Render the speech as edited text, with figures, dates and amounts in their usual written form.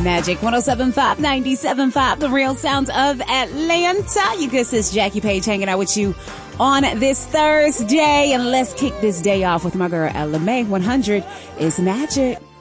Magic 107.5, 97.5, the real sound of Atlanta. You good sis Jackie Page hanging out with you on this Thursday. And let's kick this day off with my girl Ella May. 100 is magic.